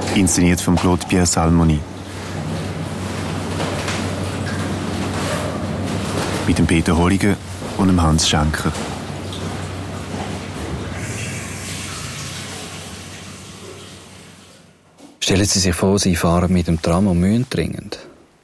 Inszeniert von Claude Pierre Salmoni. Mit dem Peter Holliger und dem Hans Schenker. Stellen Sie sich vor, Sie fahren mit dem Tram und müssen dringend.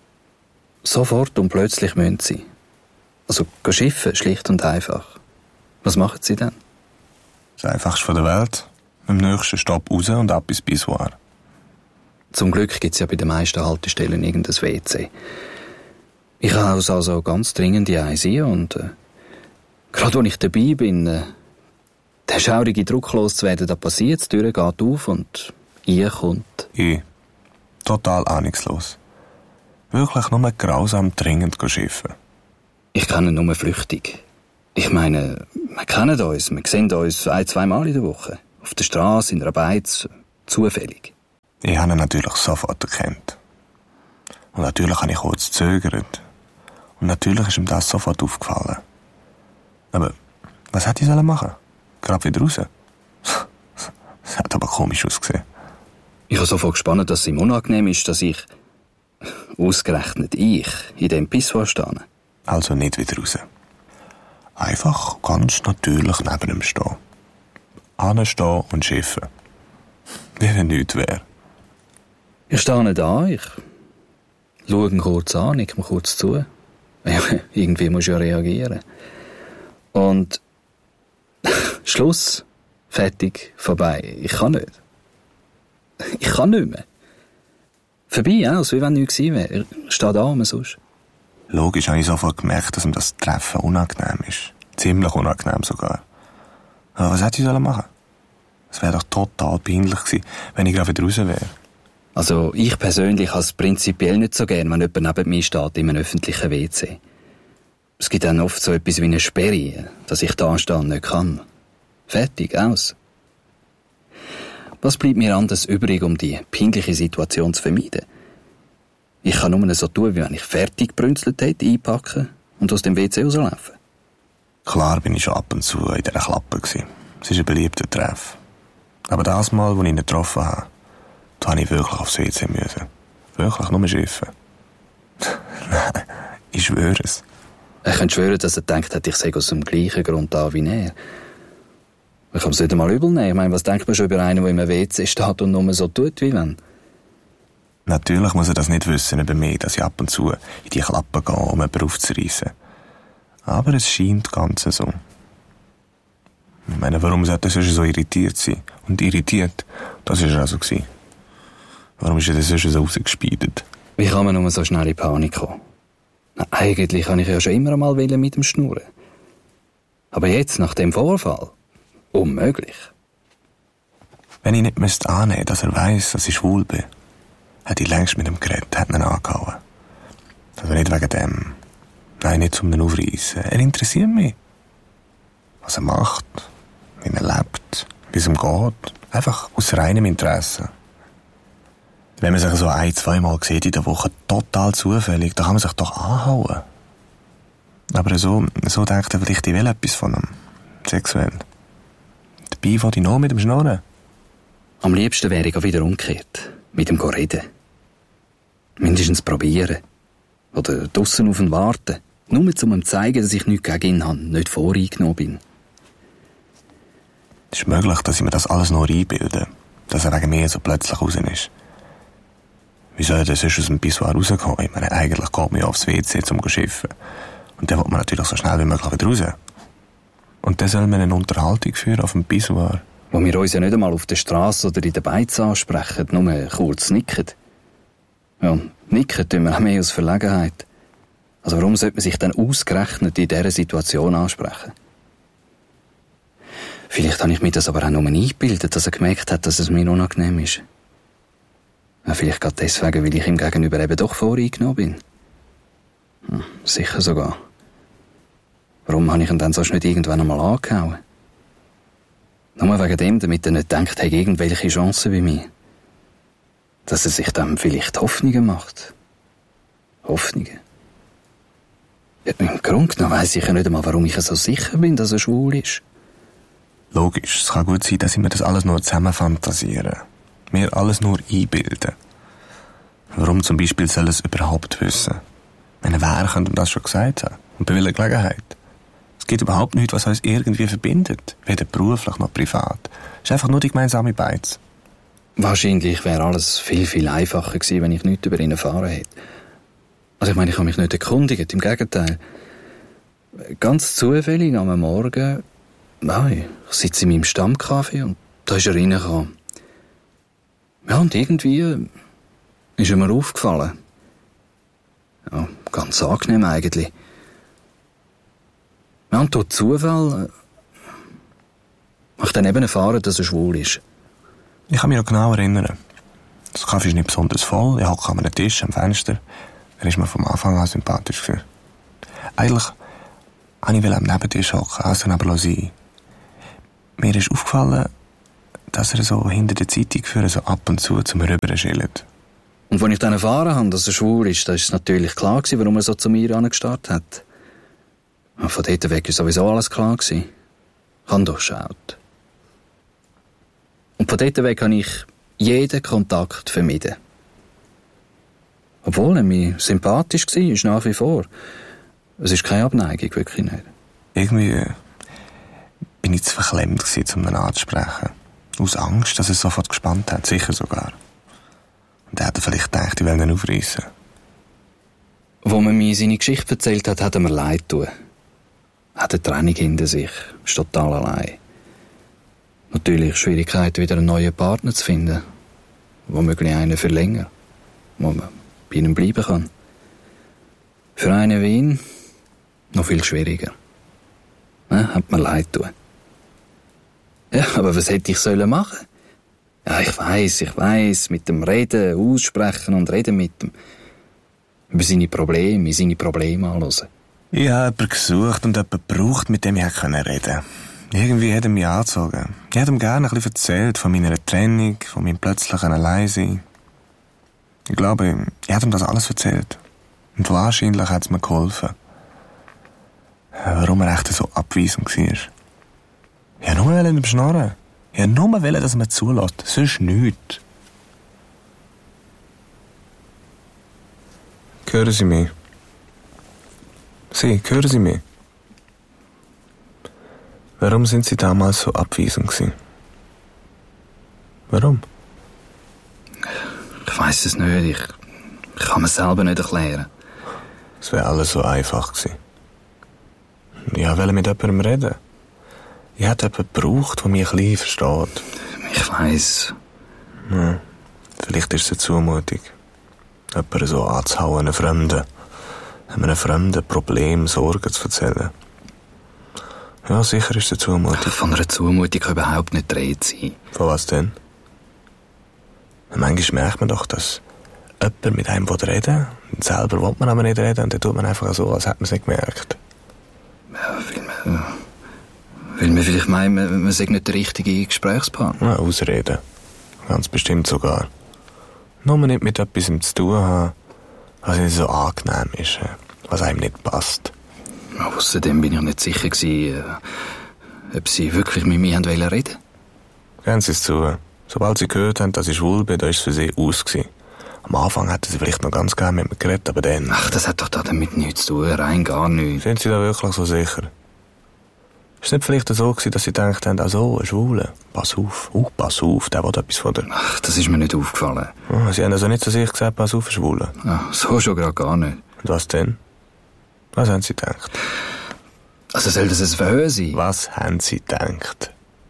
Sofort und plötzlich müssen Sie. Also schiffen, schlicht und einfach. Was machen Sie dann? Das Einfachste der Welt. Im nächsten Stopp raus und ab ins Pissoir. Zum Glück gibt es ja bei den meisten Haltestellen irgendein WC. Ich habe also ganz dringend die eins und gerade als ich dabei bin, der schaurige Druck loszuwerden, da passiert es, die Tür geht auf und ihr kommt. Ich. Total ahnungslos. Wirklich nur grausam dringend schiffen. Ich kenne nur flüchtig. Ich meine, wir kennen uns, wir sehen uns 1-2 Mal in der Woche. Auf der Straße, in der Beiz, zufällig. Ich habe ihn natürlich sofort erkannt. Und natürlich habe ich kurz gezögert. Und natürlich ist ihm das sofort aufgefallen. Aber was hätte ich machen? Gerade wieder raus? Das hat aber komisch ausgesehen. Ich habe sofort gespannt, dass es ihm unangenehm ist, dass ich, ausgerechnet ich, in dem Pissoir stehe. Also nicht wieder raus. Einfach ganz natürlich neben ihm stehen. Anstehen und schiffen. Wie wenn nichts wäre. Ich stehe da, ich schaue ihn kurz an, nicke mir kurz zu. Irgendwie muss ich ja reagieren. Und Schluss, fertig, vorbei. Ich kann nicht. Ich kann nicht mehr. Vorbei, als wie wenn nichts gewesen wäre. Ich stehe da sonst. Logisch habe ich sofort gemerkt, dass ihm das Treffen unangenehm ist. Ziemlich unangenehm sogar. Aber was hätte ich machen? Es wäre doch total peinlich gewesen, wenn ich gerade wieder raus wäre. Also ich persönlich habe es prinzipiell nicht so gern, wenn jemand neben mir steht in einem öffentlichen WC. Es gibt dann oft so etwas wie eine Sperre, dass ich da stehen nicht kann. Fertig, aus. Was bleibt mir anders übrig, um die peinliche Situation zu vermeiden? Ich kann nur so tun, wie wenn ich fertig gebrünzelt hätte, einpacken und aus dem WC rauslaufen. Klar bin ich schon ab und zu in dieser Klappe gewesen. Es ist ein beliebter Treff. Aber das Mal, als ich ihn getroffen habe, da habe ich wirklich aufs WC müssen. Wirklich nur schiffen. Nein, ich schwöre es. Ich könnte schwören, dass er gedacht hat, ich sei aus dem gleichen Grund da wie er. Ich kann es nicht einmal übel nehmen. Ich meine, was denkt man schon über einen, der im WC steht und nur so tut, wie wenn? Natürlich muss er das nicht wissen über mich, dass ich ab und zu in die Klappe gehe, um jemanden aufzureissen. Aber es scheint ganz so. Ich meine, warum sollte er so irritiert sein? Und irritiert, das war er also. Warum ist er so rausgespeidet? Wie kann man nur so schnell in Panik kommen? Na, eigentlich kann ich ja schon immer einmal mit dem Schnurren. Aber jetzt, nach dem Vorfall, unmöglich. Wenn ich nicht annehmen müsste, dass er weiss, dass ich schwul bin, hätte ich längst mit ihm geredet, hätte ihn angehauen. Also nicht wegen dem. Nein, nicht zum Aufreissen. Er interessiert mich. Was er macht, wie er lebt, wie es ihm geht. Einfach aus reinem Interesse. Wenn man sich so 1-2 Mal sieht in der Woche, total zufällig, dann kann man sich doch anhauen. Aber so denkt er vielleicht, ich will etwas von ihm. Sexuell. Dabei will ich noch mit dem Schnurren. Am liebsten wäre ich wieder umgekehrt. Mit ihm reden. Mindestens probieren. Oder draussen auf ihn warten. Nur um ihm zu zeigen, dass ich nichts gegen ihn habe, nicht voreingenommen bin. Es ist möglich, dass ich mir das alles noch einbilde. Dass er wegen mir so plötzlich raus ist. Wie soll er sonst aus dem Pissoir rauskommen? Ich meine, eigentlich geht man ja aufs WC zum Schiffen. Und dann will man natürlich so schnell wie möglich wieder raus. Und dann soll man eine Unterhaltung führen auf dem Pissoir. Wo wir uns ja nicht einmal auf der Straße oder in der Beiz ansprechen, nur kurz nicken. Ja, nicken tun wir auch mehr aus Verlegenheit. Also warum sollte man sich dann ausgerechnet in dieser Situation ansprechen? Vielleicht habe ich mir das aber auch nur eingebildet, dass er gemerkt hat, dass es mir unangenehm ist. Ja, vielleicht gerade deswegen, weil ich ihm gegenüber eben doch voreingenommen bin. Sicher sogar. Warum habe ich ihn dann sonst nicht irgendwann einmal angehauen? Nur wegen dem, damit er nicht denkt, er hat irgendwelche Chancen bei mir. Dass er sich dann vielleicht Hoffnungen macht. Hoffnungen. Ja, im Grunde genommen weiss ich ja nicht einmal, warum ich so sicher bin, dass er schwul ist. Logisch, es kann gut sein, dass ich mir das alles nur zusammen fantasiere. mir alles nur einbilden. Warum zum Beispiel soll es überhaupt wissen? Wenn wer könnte ihm das schon gesagt haben? Und bei welcher Gelegenheit? Es gibt überhaupt nichts, was uns irgendwie verbindet. Weder beruflich noch privat. Es ist einfach nur die gemeinsame Beiz. Wahrscheinlich wäre alles viel, viel einfacher gewesen, wenn ich nichts über ihn erfahren hätte. Also ich meine, ich habe mich nicht erkundigt, im Gegenteil. Ganz zufällig am Morgen, ich sitze in meinem Stammcafé und da ist er reingekommen. Ja, und irgendwie ist er mir aufgefallen. Ja, ganz angenehm eigentlich. Ja, und durch Zufall habe ich dann eben erfahren, dass er schwul ist. Ich kann mich noch genau erinnern. Das Kaffee ist nicht besonders voll. Ich hocke an einem Tisch am Fenster. Er ist mir vom Anfang an sympathisch gewesen. Eigentlich wollte ich am Nebentisch hocken, also aber sein. Mir ist aufgefallen, dass er so hinter der Zeitung führen, so ab und zu mir rüber schillt. Und als ich dann erfahren habe, dass er schwul ist, dann ist es natürlich klar gewesen, warum er so zu mir angestarrt hat. Und von dort weg war sowieso alles klar gewesen. Ich habe durchschaut. Und von dort weg habe ich jeden Kontakt vermieden. Obwohl er mir sympathisch war, ist nach wie vor. Es ist keine Abneigung, wirklich nicht. Irgendwie bin ich zu verklemmt gewesen, um ihn anzusprechen. Aus Angst, dass er sofort gespannt hat, sicher sogar. Und er hat vielleicht gedacht, ich will ihn aufreissen. Als man mir seine Geschichte erzählt hat, hat er mir leid getan. Er hat eine Trennung hinter sich, ist total allein. Natürlich Schwierigkeiten, wieder einen neuen Partner zu finden. Womöglich einen für länger. Wo man bei ihm bleiben kann. Für einen wie ihn noch viel schwieriger. Hat mir leid getan. Ja, aber was hätte ich sollen machen? Ja, ich weiss, mit dem Reden, aussprechen und reden mit ihm. Über seine Probleme, seine Probleme anhören. Ich habe jemanden gesucht und jemanden gebraucht, mit dem ich reden konnte. Irgendwie hat er mich angezogen. Ich hätte ihm gerne ein bisschen erzählt von meiner Trennung, von meinem plötzlichen Alleinsein. Ich glaube, ich hätte ihm das alles erzählt. Und wahrscheinlich hat es mir geholfen. Warum er echt so abweisend war. Ich wollte nur ihm schnarren. Ich wollte nur, dass er mir zulässt. Sonst nichts. Hören Sie mich? Sie, hören Sie mich? Warum sind Sie damals so abweisend gewesen? Warum? Ich weiss es nicht. Ich kann mir selber nicht erklären. Es wäre alles so einfach gewesen. Ich wollte mit jemandem reden. Ich hätte jemanden gebraucht, der mich ein bisschen versteht. Ich weiss. Ja, vielleicht ist es eine Zumutung. Jemanden so anzuhauen, einen Fremden. Einem Fremden Problem, Sorgen zu erzählen. Ja, sicher ist es eine Zumutung. Von einer Zumutung kann überhaupt nicht die Rede sein. Von was denn? Manchmal merkt man doch, dass jemand mit einem reden will. Und selber will man aber nicht reden. Und dann tut man einfach so, als hätte man es nicht gemerkt. Ja, weil man vielleicht meint, man sei nicht der richtige Gesprächspartner. Ja, ausreden. Ganz bestimmt sogar. Nur nicht mit etwas zu tun haben, was nicht so angenehm ist, was einem nicht passt. Außerdem bin ich nicht sicher gewesen, ob sie wirklich mit mir reden wollten. Gehen Sie es zu. Sobald Sie gehört haben, dass ich schwul bin, da ist es für Sie aus gewesen. Am Anfang hätten Sie vielleicht noch ganz gerne mit mir geredet, aber dann... Ach, das hat doch damit nichts zu tun, rein gar nichts. Sind Sie da wirklich so sicher? Ist es nicht vielleicht so gewesen, dass Sie gedacht haben, also, ein Schwuler, pass auf, der will etwas von dir. Ach, das ist mir nicht aufgefallen. Oh, Sie haben also nicht zu sich gesagt, pass auf, ein Schwuler. Ach, so schon gerade gar nicht. Und was denn? Was haben Sie gedacht? Also soll das ein Verhör sein? Was haben Sie gedacht?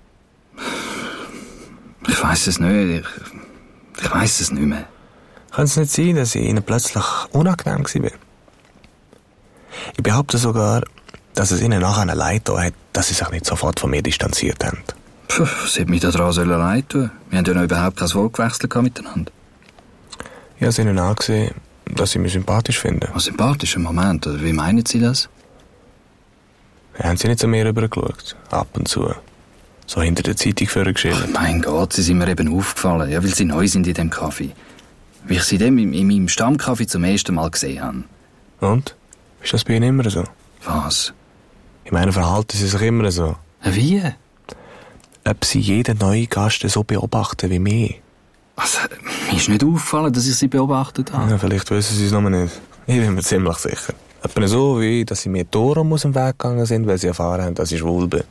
Ich weiss es nicht. Ich weiss es nicht mehr. Kann es nicht sein, dass ich Ihnen plötzlich unangenehm war? Ich behaupte sogar, dass es Ihnen nachher leid getan hat, dass Sie sich nicht sofort von mir distanziert haben. Puh, was hätte mich daran leid tun? Wir haben ja noch überhaupt kein Wort gewechselt miteinander. Ich habe es Ihnen angesehen, dass Sie mich sympathisch finden. Was sympathisch? Moment, oder wie meinen Sie das? Haben Sie nicht zu mir rübergeschaut? Ab und zu. So hinter der Zeitung vorgeschrieben. Mein Gott, Sie sind mir eben aufgefallen. Ja, weil Sie neu sind in dem Kaffee. Wie ich Sie dem in meinem Stammkaffee zum ersten Mal gesehen habe. Und? Ist das bei Ihnen immer so? Was? Ich meine, verhalten Sie sich immer so. Wie? Ob Sie jeden neuen Gast so beobachten wie mich. Also, mir ist nicht aufgefallen, dass ich sie beobachtet habe. Ja, vielleicht wissen sie es noch nicht. Ich bin mir ziemlich sicher. Etwa so wie, dass sie mir Tore aus dem Weg gegangen sind, weil sie erfahren haben, dass ich schwul bin.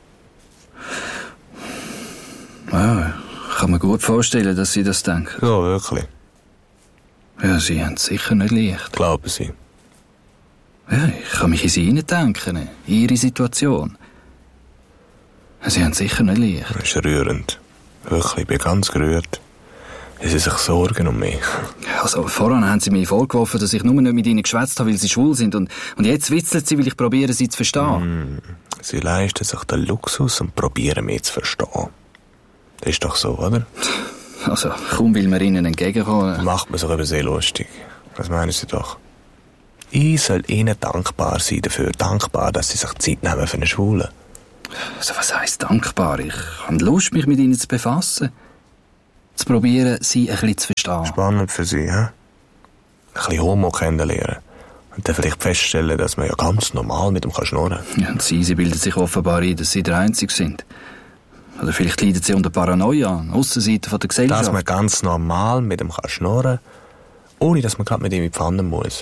Ja, ich kann mir gut vorstellen, dass sie das denken. So, wirklich. Ja, sie haben es sicher nicht leicht. Glauben sie. Ja, ich kann mich in sie hineindenken, in ihre Situation. Sie haben es sicher nicht leicht. Das ist rührend. Wirklich, ich bin ganz gerührt. Sie sich sorgen um mich. Also, vorhin haben sie mir vorgeworfen, dass ich nur nicht mit ihnen geschwätzt habe, weil sie schwul sind. Und jetzt witzeln sie, weil ich probiere, sie zu verstehen. Sie leisten sich den Luxus und probieren, mich zu verstehen. Das ist doch so, oder? Also, kaum will man ihnen entgegenkommen. Macht man sich über sie lustig. Das meinen sie doch. Ich soll ihnen dankbar sein dafür. Dankbar, dass sie sich Zeit nehmen für einen Schwulen. Also, was heisst dankbar? Ich habe Lust, mich mit ihnen zu befassen. Zu probieren, sie ein bisschen zu verstehen. Spannend für sie, hä? Ein bisschen Homo kennenlernen. Und dann vielleicht feststellen, dass man ja ganz normal mit ihm schnurren kann. Ja, und sie bilden sich offenbar ein, dass sie der Einzige sind. Oder vielleicht leiden sie unter Paranoia, an Aussenseite der Gesellschaft. Dass man ganz normal mit ihm schnurren kann, ohne dass man gerade mit ihm in die Pfanne muss.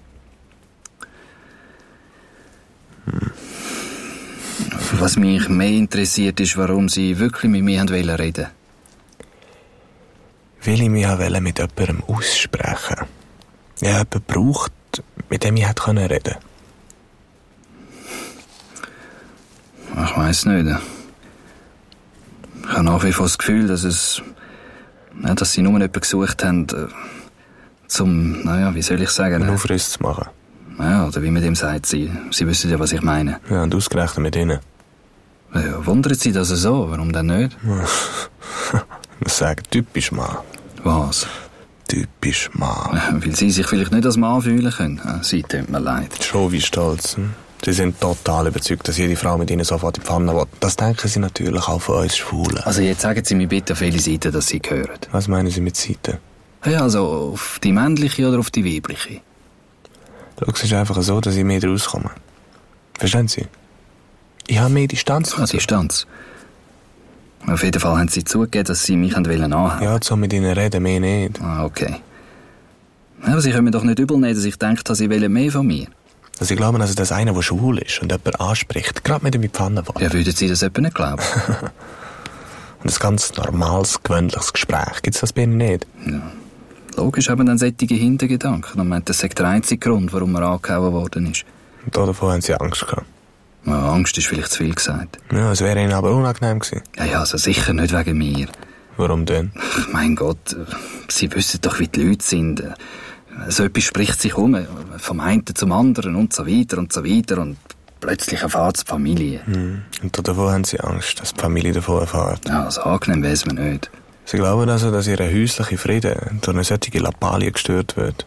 Was mich mehr interessiert, ist, warum sie wirklich mit mir reden wollten. Weil ich mich mit jemandem aussprechen wollte. Ich habe jemanden gebraucht, mit dem ich reden konnte. Ich weiss nicht. Ich habe nach wie vor das Gefühl, dass sie nur jemanden gesucht haben, wie soll ich sagen? Einen Aufriss zu machen. Ja, oder wie man dem sagt, sie wissen ja, was ich meine. Ja, und ausgerechnet mit ihnen. Ja, wundert sie das so? Warum denn nicht? Das sagen typisch Mann. Was? Typisch Mann. Weil sie sich vielleicht nicht als Mann fühlen können. Sie tut mir leid. Schon wie stolz. Sie sind total überzeugt, dass jede Frau mit ihnen sofort in die Pfanne will. Das denken sie natürlich auch von uns Schwulen. Also jetzt sagen Sie mir bitte, auf welche Seite dass Sie gehören. Was meinen Sie mit Seite? Ja, also auf die männliche oder auf die weibliche? Schau, es ist einfach so, dass ich mehr rauskomme. Verstehen Sie? Ich habe mehr Distanz. Distanz. Auf jeden Fall haben Sie zugegeben, dass Sie mich anhaben wollten. Ja, so mit Ihnen reden, mehr nicht. Ah, okay. Aber Sie können mir doch nicht übel nehmen, dass ich denke, Sie wollen mehr von mir. Also ich glaube, dass das einer, der schwul ist und jemand anspricht, gerade mit ihm in die Pfanne will. Ja, würden Sie das etwa nicht glauben? Und ein ganz normales, gewöhnliches Gespräch, gibt es das bei Ihnen nicht? Ja. Logisch haben dann solche Hintergedanken. Und meint, das sei der einzige Grund, warum man angehauen worden ist. Und davon haben Sie Angst gehabt? Ja, Angst ist vielleicht zu viel gesagt. Ja, es wäre Ihnen aber unangenehm gewesen. Ja, also sicher nicht wegen mir. Warum denn? Mein Gott, Sie wissen doch, wie die Leute sind. So etwas spricht sich um, vom einen zum anderen und so weiter und so weiter. Und plötzlich erfahrt es die Familie. Und davon haben Sie Angst, dass die Familie davon erfährt? Ja, also angenehm weiss man nicht. Sie glauben also, dass Ihr häuslicher Frieden durch eine solche Lappalie gestört wird?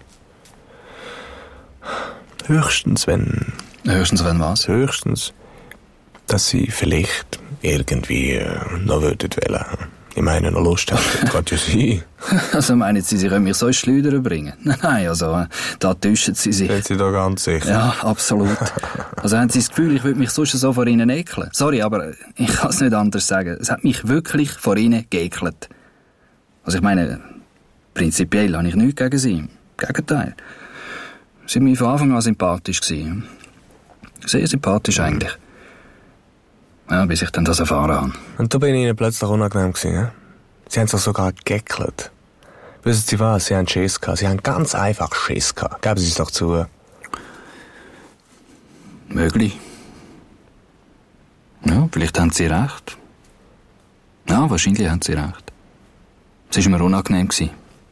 Höchstens, wenn was? Höchstens, dass Sie vielleicht irgendwie noch würden wollen. Ich meine, noch Lust haben, das kann ja sein. Also meinen Sie können mich so ins Schleudern bringen? Nein, also da täuschen Sie sich. Sind Sie da ganz sicher? Ja, absolut. Also haben Sie das Gefühl, ich würde mich sonst so vor Ihnen ekeln? Sorry, aber ich kann es nicht anders sagen. Es hat mich wirklich vor Ihnen geekelt. Also ich meine, prinzipiell habe ich nichts gegen Sie. Im Gegenteil. Sie waren mir von Anfang an sympathisch gewesen. Sehr sympathisch eigentlich. Ja, bis ich dann das erfahren habe. Und da bin ich Ihnen plötzlich unangenehm gewesen, ja? Sie haben sich sogar geekelt. Wissen Sie was? Sie haben Schiss gehabt. Sie haben ganz einfach Schiss gehabt. Geben Sie es doch zu. Möglich. Ja, vielleicht haben Sie recht. Ja, wahrscheinlich haben Sie recht. Es war mir unangenehm gewesen.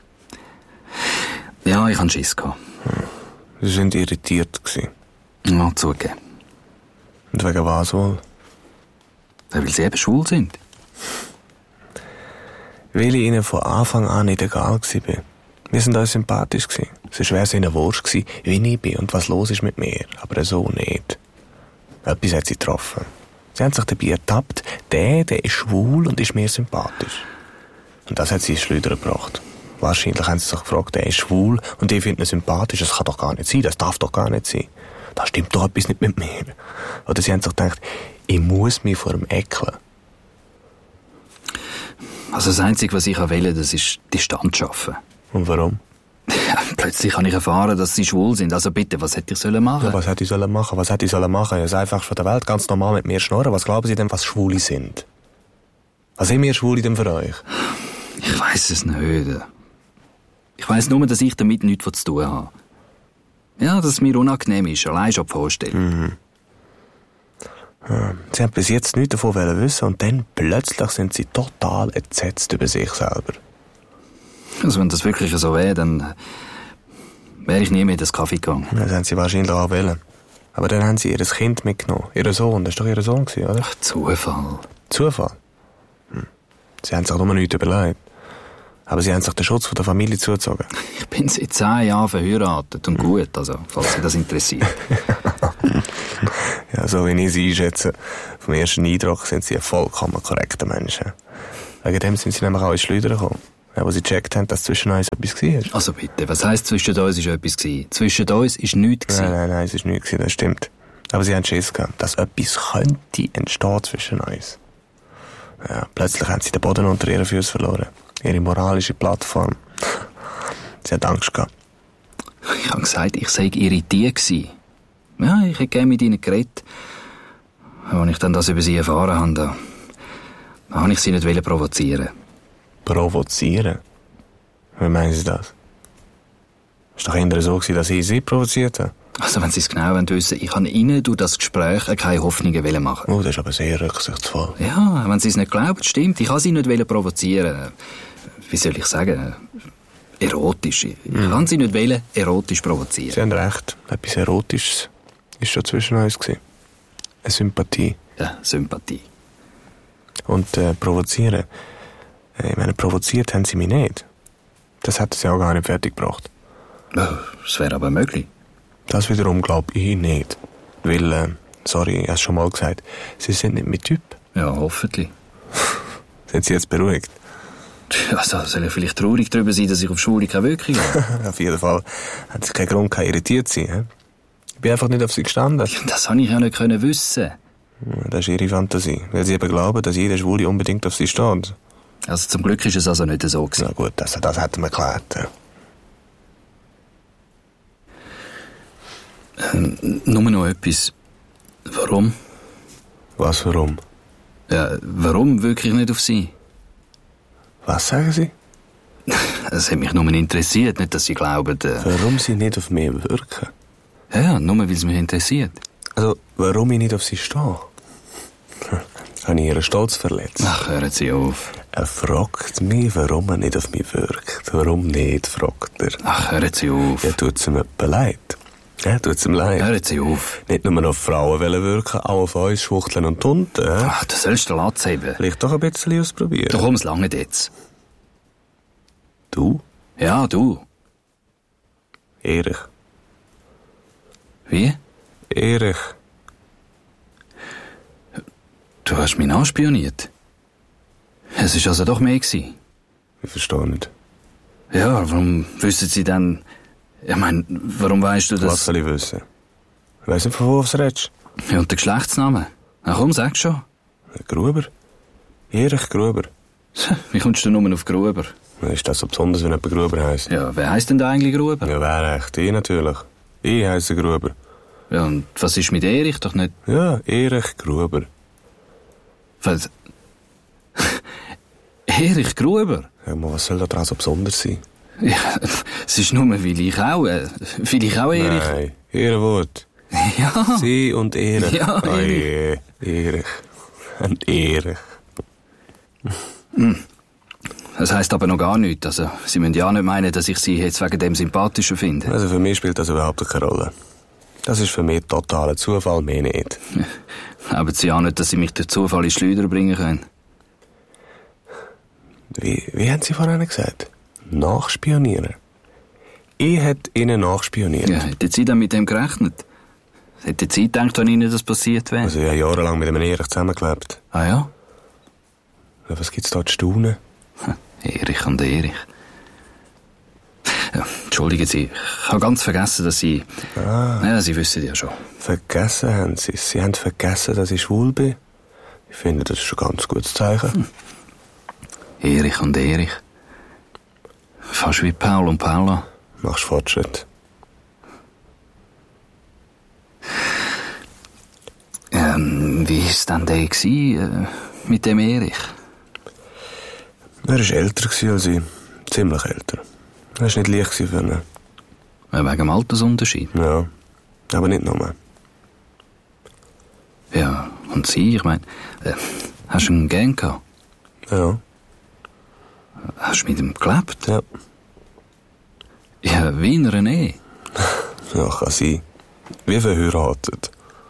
Ja, ich hatte Schiss gehabt. Sie sind irritiert gewesen. Ja, zugegeben. Und wegen was wohl? Ja, weil Sie eben schwul sind. Weil ich Ihnen von Anfang an nicht egal war. Wir sind uns sympathisch gewesen. Sonst wäre es Ihnen wurscht gewesen, wie ich bin und was los ist mit mir. Aber so nicht. Etwas hat Sie getroffen. Sie haben sich dabei ertappt, der ist schwul und ist mir sympathisch. Und das hat Sie ins Schleudern gebracht. Wahrscheinlich haben Sie sich gefragt, der ist schwul und ich finde ihn sympathisch. Das kann doch gar nicht sein, das darf doch gar nicht sein. Da stimmt doch etwas nicht mit mir. Oder Sie haben sich gedacht, ich muss mich vor ihm ekeln. Also das Einzige, was ich will, das ist Distanz schaffen. Und warum? Ja, plötzlich habe ich erfahren, dass sie schwul sind. Also bitte, was hätte ich sollen machen? Ja, was hätte ich sollen machen? Was hätte ich sollen machen? Ja, das Einfachste von der Welt, ganz normal mit mir schnurren. Was glauben Sie denn, was Schwule sind? Was sind wir Schwule denn für euch? Ich weiss es nicht. Ich weiss nur, dass ich damit nichts zu tun habe. Ja, dass es mir unangenehm ist, allein schon die Vorstellung. Ja, Sie haben bis jetzt nichts davon wissen und dann plötzlich sind Sie total entsetzt über sich selber. Also wenn das wirklich so wäre, dann wäre ich nie mehr in das Kaffee gegangen. Das haben Sie wahrscheinlich auch wollen. Aber dann haben Sie Ihr Kind mitgenommen. Ihr Sohn, das war doch Ihr Sohn, oder? Ach, Zufall. Zufall? Sie haben sich doch nur nichts überlegt. Aber Sie haben sich den Schutz von der Familie zugezogen. Ich bin seit 10 Jahren verheiratet und gut, also, falls Sie das interessiert. Ja, so wie ich Sie einschätze, vom ersten Eindruck sind Sie ein vollkommen korrekter Mensch. Wegen dem sind Sie nämlich auch ins Schleudern gekommen. Ja, wo Sie gecheckt haben, dass zwischen uns etwas war. Also bitte, was heisst, zwischen uns ist etwas gewesen? Zwischen uns ist nichts gewesen. Nein, es ist nichts gewesen, das stimmt. Aber Sie haben Schiss gehabt, dass etwas könnte entstehen zwischen uns. Ja, plötzlich haben Sie den Boden unter Ihren Füßen verloren. Ihre moralische Plattform. Sie hat Angst gehabt. Ich habe gesagt, ich sei irritiert gewesen. Ja, ich hätte gerne mit ihnen geredet. Als ich dann das über sie erfahren habe, da habe ich sie nicht provozieren. Provozieren? Wie meinen Sie das? Es war doch eher so, dass ich Sie provoziert habe. Also, wenn Sie es genau wissen, ich habe Ihnen durch das Gespräch keine Hoffnungen machen. Oh, das ist aber sehr rücksichtsvoll. Ja, wenn Sie es nicht glauben, stimmt. Ich habe Sie nicht provozieren. Wie soll ich sagen? Erotisch. Ich kann Sie nicht erotisch provozieren. Sie haben recht. Etwas Erotisches ist schon zwischen uns gewesen. Eine Sympathie. Ja, Sympathie. Und provozieren. Ich meine, provoziert haben Sie mich nicht. Das hätten Sie auch gar nicht fertig gebracht. Das wäre aber möglich. Das wiederum glaube ich nicht. Weil, sorry, ich habe es schon mal gesagt, Sie sind nicht mein Typ. Ja, hoffentlich. Sind Sie jetzt beruhigt? Also, soll ich vielleicht traurig darüber sein, dass ich auf Schwule keine Wirkung habe? Auf jeden Fall hat Sie keinen Grund, irritiert zu sein. Ich bin einfach nicht auf Sie gestanden. Das habe ich ja nicht wissen. Das ist Ihre Fantasie, weil Sie eben glauben, dass jeder Schwule unbedingt auf Sie steht. Also zum Glück ist es also nicht so gewesen. Na gut, das hätten wir geklärt. Ja. Nur noch etwas. Warum? Was, warum? Ja, warum wirklich nicht auf Sie? Was sagen Sie? Es hat mich nur interessiert, nicht, dass Sie glauben... Warum Sie nicht auf mich wirken? Ja, nur weil es mich interessiert. Also, warum ich nicht auf Sie stehe? Habe ich Ihren Stolz verletzt? Ach, hören Sie auf. Er fragt mich, warum er nicht auf mich wirkt. Warum nicht, fragt er. Ach, hören Sie auf. Ja, tut es ihm etwa leid. Ja, tut es ihm leid. Hören Sie auf. Nicht nur auf Frauen wirken, auch auf uns Schwuchteln und Hunde. Ach, du sollst den Latz haben. Vielleicht doch ein bisschen ausprobieren. Du kommst lange jetzt. Du? Ja, du. Erich. Wie? Erich. Du hast mich anspioniert. Es war also doch mehr gewesen. Ich verstehe nicht. Ja, warum wissen Sie dann... Ich meine, warum weißt du das... Was soll ich wissen? Ich weiss nicht, von wo du redest. Ja, und der Geschlechtsname? Na komm, sag schon. Gruber? Erich Gruber. Wie kommst du nur auf Gruber? Ist das so besonders, wenn jemand Gruber heisst? Ja, wer heisst denn da eigentlich Gruber? Ja, wer echt? Ich natürlich. Ich heisse Gruber. Ja, und was ist mit Erich doch nicht... Ja, Erich Gruber. Was? Erich Gruber? Ja, was soll da dran so besonders sein? Ja, es ist nur, weil ich auch Erich... Nein, Ihr Wort. Ja. Sie und Erich. Ja, oh je, Erich. Und Erich. Das heisst aber noch gar nichts. Also, Sie müssen ja nicht meinen, dass ich Sie jetzt wegen dem sympathischer finde. Also für mich spielt das überhaupt keine Rolle. Das ist für mich totaler Zufall, mehr nicht. Aber Sie auch nicht, dass Sie mich durch Zufall in Schleuder bringen können. Wie haben Sie vorhin gesagt? Nachspionieren. Ich hätte Ihnen nachspioniert. Ja, hätten Sie dann mit dem gerechnet? Hätten Sie gedacht, wenn Ihnen das passiert wäre? Also ich habe jahrelang mit einem Erich zusammengelebt. Ah ja? Ja, was gibt's da zu staunen? Erich und Erich. Ja, entschuldigen Sie, ich habe ganz vergessen, dass Sie... Ja, Sie wissen ja schon. Vergessen haben Sie es. Sie haben vergessen, dass ich schwul bin. Ich finde, das ist schon ein ganz gutes Zeichen. Erich und Erich. Fast wie Paul und Paula. Machst Fortschritt. Wie war es denn der mit dem Erich? Er war älter als ich. Ziemlich älter. Er war nicht leicht für ihn. Wegen dem Altersunterschied? Ja, aber nicht nur. Ja, und sie, ich meine, hast du ihn gern gehabt? Ja. Hast du mit ihm gelebt? Ja. Ja, wie in einer Ehe. Ja, kann sein. Wie verheiratet.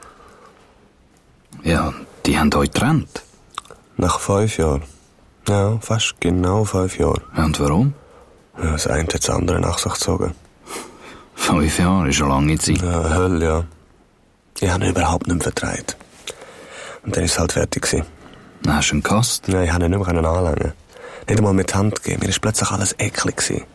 Ja, die haben euch getrennt. Nach 5 Jahren. Ja, fast genau 5 Jahre. Und warum? Ja, das eine hat das andere nach sich gezogen. 5 Jahre ist eine lange Zeit. Ja, Hölle, ja. Ich habe ihn überhaupt nicht mehr vertraut. Und dann war es halt fertig gewesen. Dann hast du ihn gehasst. Ja, ich konnte ihn nicht mehr anlangen. Nicht einmal mit der Hand geben. Mir war plötzlich alles eklig gewesen.